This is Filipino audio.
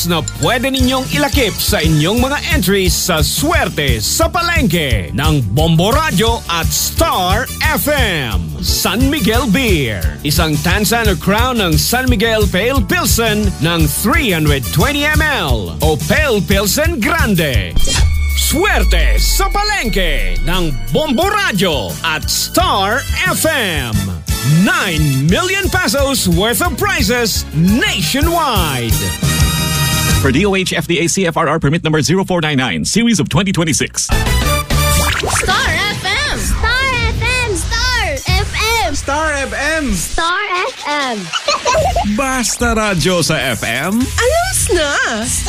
na pwede ninyong ilakip sa inyong mga entries sa Swerte sa Palengke ng Bombo Radio at Star FM. San Miguel Beer. Isang tansa na crown ng San Miguel Pale Pilsen ng 320ml o Pale Pilsen Grande. Swerte sa Palengke ng Bombo Radio at Star FM. 9 million pesos worth of prizes nationwide. For DOH FDA CFRR permit number 0499, series of 2026. Star FM! Star FM! Star FM! Star FM! Star FM! Basta radyo sa FM. Alas na!